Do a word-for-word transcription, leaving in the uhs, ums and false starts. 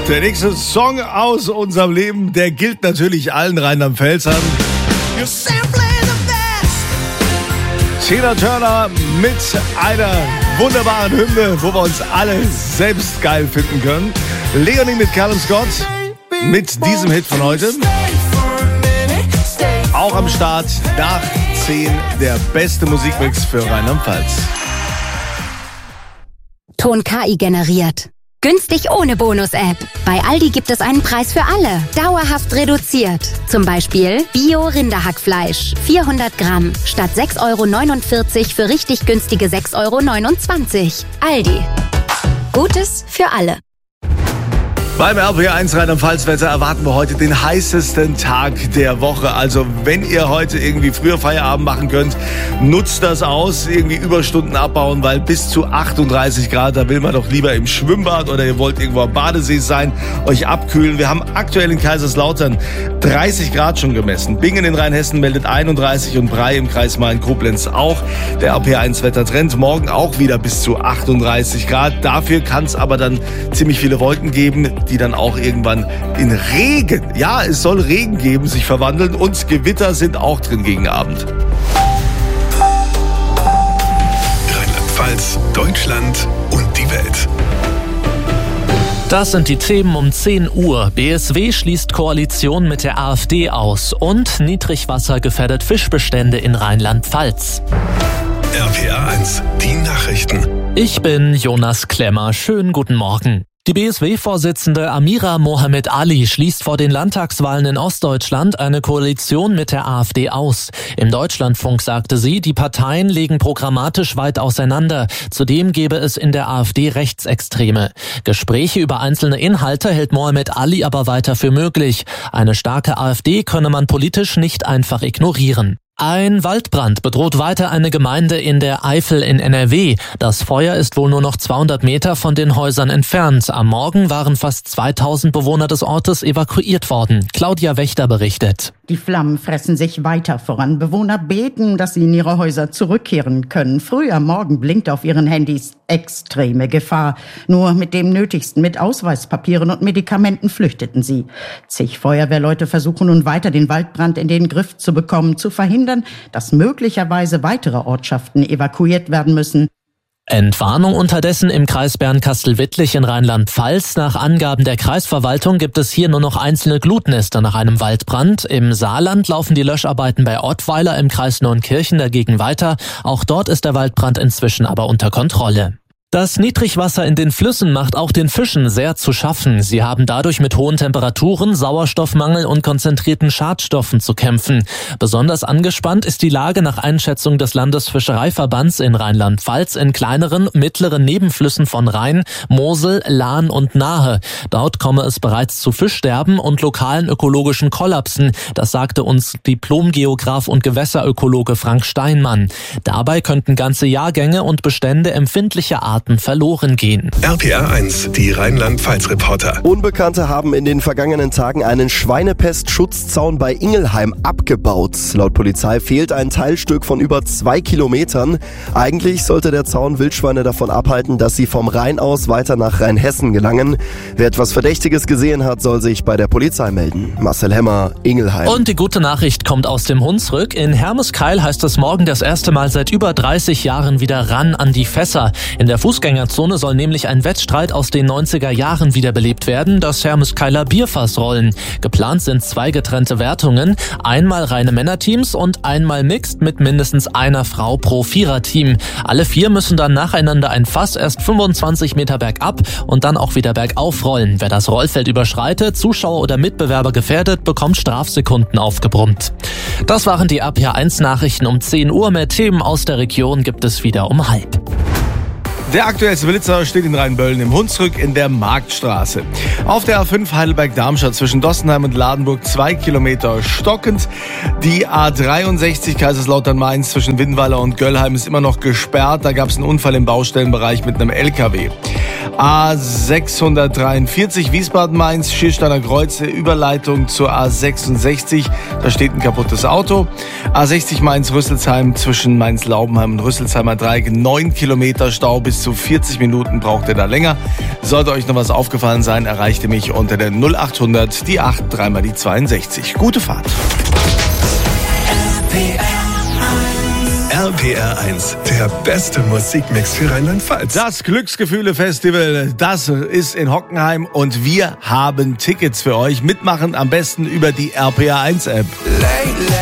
Der nächste Song aus unserem Leben, der gilt natürlich allen Rheinland-Pfälzern. Tina Turner mit einer wunderbaren Hymne, wo wir uns alle selbst geil finden können. Leonie mit Callum Scott mit diesem Hit von heute. Auch am Start nach zehn der beste Musikmix für Rheinland-Pfalz. Ton K I generiert. Günstig ohne Bonus-App. Bei Aldi gibt es einen Preis für alle. Dauerhaft reduziert. Zum Beispiel Bio-Rinderhackfleisch. vierhundert Gramm. Statt sechs Euro neunundvierzig für richtig günstige sechs Euro neunundzwanzig. Aldi. Gutes für alle. Beim R P R eins Rheinland-Pfalz-Wetter erwarten wir heute den heißesten Tag der Woche. Also wenn ihr heute irgendwie früher Feierabend machen könnt, nutzt das aus, irgendwie Überstunden abbauen, weil bis zu achtunddreißig Grad, da will man doch lieber im Schwimmbad oder ihr wollt irgendwo am Badesee sein, euch abkühlen. Wir haben aktuell in Kaiserslautern dreißig Grad schon gemessen. Bingen in Rheinhessen meldet einunddreißig und Bray im Kreis Main-Koblenz auch. Der R P R eins Wettertrend morgen auch wieder bis zu achtunddreißig Grad. Dafür kann es aber dann ziemlich viele Wolken geben, die dann auch irgendwann in Regen, ja, es soll Regen geben, sich verwandeln und Gewitter sind auch drin gegen Abend. Rheinland-Pfalz, Deutschland und die Welt. Das sind die Themen um zehn Uhr. B S W schließt Koalition mit der AfD aus und Niedrigwasser gefährdet Fischbestände in Rheinland-Pfalz. R P R eins, die Nachrichten. Ich bin Jonas Klemmer. Schönen guten Morgen. Die B S W-Vorsitzende Amira Mohamed Ali schließt vor den Landtagswahlen in Ostdeutschland eine Koalition mit der AfD aus. Im Deutschlandfunk sagte sie, die Parteien liegen programmatisch weit auseinander. Zudem gebe es in der AfD Rechtsextreme. Gespräche über einzelne Inhalte hält Mohamed Ali aber weiter für möglich. Eine starke AfD könne man politisch nicht einfach ignorieren. Ein Waldbrand bedroht weiter eine Gemeinde in der Eifel in N R W. Das Feuer ist wohl nur noch zweihundert Meter von den Häusern entfernt. Am Morgen waren fast zweitausend Bewohner des Ortes evakuiert worden. Claudia Wächter berichtet. Die Flammen fressen sich weiter voran. Bewohner beten, dass sie in ihre Häuser zurückkehren können. Früh am Morgen blinkt auf ihren Handys extreme Gefahr. Nur mit dem Nötigsten, mit Ausweispapieren und Medikamenten flüchteten sie. Zig Feuerwehrleute versuchen nun weiter, den Waldbrand in den Griff zu bekommen, zu verhindern, dass möglicherweise weitere Ortschaften evakuiert werden müssen. Entwarnung unterdessen im Kreis Bernkastel-Wittlich in Rheinland-Pfalz. Nach Angaben der Kreisverwaltung gibt es hier nur noch einzelne Glutnester nach einem Waldbrand. Im Saarland laufen die Löscharbeiten bei Ottweiler im Kreis Neunkirchen dagegen weiter. Auch dort ist der Waldbrand inzwischen aber unter Kontrolle. Das Niedrigwasser in den Flüssen macht auch den Fischen sehr zu schaffen. Sie haben dadurch mit hohen Temperaturen, Sauerstoffmangel und konzentrierten Schadstoffen zu kämpfen. Besonders angespannt ist die Lage nach Einschätzung des Landesfischereiverbands in Rheinland-Pfalz in kleineren, mittleren Nebenflüssen von Rhein, Mosel, Lahn und Nahe. Dort komme es bereits zu Fischsterben und lokalen ökologischen Kollapsen. Das sagte uns Diplom-Geograf und Gewässerökologe Frank Steinmann. Dabei könnten ganze Jahrgänge und Bestände empfindlicher Arten verloren gehen. R P R eins, die Rheinland-Pfalz-Reporter. Unbekannte haben in den vergangenen Tagen einen Schweinepest-Schutzzaun bei Ingelheim abgebaut. Laut Polizei fehlt ein Teilstück von über zwei Kilometern. Eigentlich sollte der Zaun Wildschweine davon abhalten, dass sie vom Rhein aus weiter nach Rheinhessen gelangen. Wer etwas Verdächtiges gesehen hat, soll sich bei der Polizei melden. Marcel Hemmer, Ingelheim. Und die gute Nachricht kommt aus dem Hunsrück. In Hermeskeil heißt es morgen das erste Mal seit über dreißig Jahren wieder ran an die Fässer. In der Fußgängerzone soll nämlich ein Wettstreit aus den neunziger Jahren wiederbelebt werden, das Hermeskeiler Bierfassrollen. Geplant sind zwei getrennte Wertungen, einmal reine Männerteams und einmal Mixed mit mindestens einer Frau pro Viererteam. Alle vier müssen dann nacheinander ein Fass erst fünfundzwanzig Meter bergab und dann auch wieder bergauf rollen. Wer das Rollfeld überschreitet, Zuschauer oder Mitbewerber gefährdet, bekommt Strafsekunden aufgebrummt. Das waren die R P R eins Nachrichten um zehn Uhr. Mehr Themen aus der Region gibt es wieder um halb. Der aktuellste Blitzer steht in Rheinböllen im Hunsrück in der Marktstraße. Auf der A fünf Heidelberg-Darmstadt zwischen Dossenheim und Ladenburg zwei Kilometer stockend. Die A dreiundsechzig Kaiserslautern-Mainz zwischen Winnweiler und Göllheim ist immer noch gesperrt. Da gab es einen Unfall im Baustellenbereich mit einem L K W. A sechshundertdreiundvierzig Wiesbaden-Mainz, Schiersteiner Kreuze, Überleitung zur A sechsundsechzig. Da steht ein kaputtes Auto. A sechzig Mainz-Rüsselsheim zwischen Mainz-Laubenheim und Rüsselsheimer Dreieck neun Kilometer Stau bis zu vierzig Minuten braucht ihr da länger. Sollte euch noch was aufgefallen sein, erreicht ihr mich unter der null acht hundert, die acht, dreimal die zweiundsechzig. Gute Fahrt. R P R eins, der beste Musikmix für Rheinland-Pfalz. Das Glücksgefühle-Festival, das ist in Hockenheim und wir haben Tickets für euch. Mitmachen am besten über die R P R eins App.